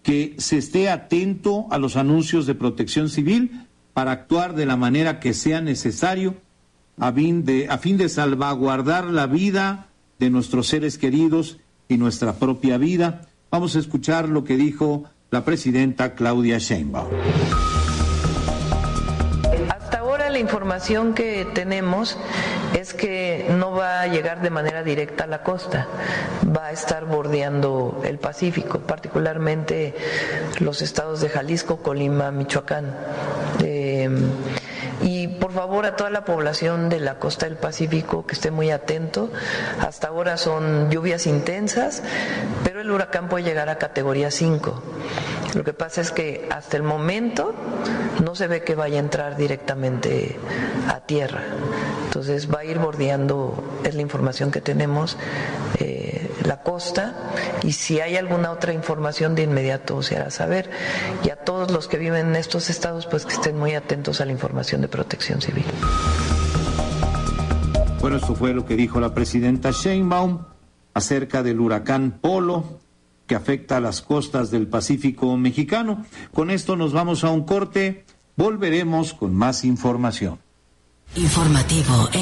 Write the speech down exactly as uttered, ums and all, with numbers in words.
que se esté atento a los anuncios de Protección Civil para actuar de la manera que sea necesario a fin de, a fin de salvaguardar la vida de nuestros seres queridos y nuestra propia vida. Vamos a escuchar lo que dijo la presidenta Claudia Sheinbaum. Hasta ahora la información que tenemos es que no va a llegar de manera directa a la costa, va a estar bordeando el Pacífico, particularmente los estados de Jalisco, Colima, Michoacán. Eh, Y por favor a toda la población de la costa del Pacífico que esté muy atento. Hasta ahora son lluvias intensas, pero el huracán puede llegar a categoría cinco. Lo que pasa es que hasta el momento no se ve que vaya a entrar directamente a tierra. Entonces va a ir bordeando, es la información que tenemos, eh, la costa, y si hay alguna otra información de inmediato se hará saber. Y a todos los que viven en estos estados, pues que estén muy atentos a la información de Protección Civil. Bueno, esto fue lo que dijo la presidenta Sheinbaum acerca del huracán Polo, que afecta a las costas del Pacífico mexicano. Con esto nos vamos a un corte, volveremos con más información. Informativo.